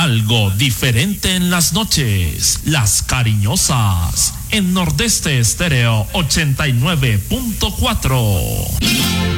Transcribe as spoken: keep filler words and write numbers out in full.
Algo diferente en las noches. Las Cariñosas. En Nordeste Estéreo ochenta y nueve punto cuatro.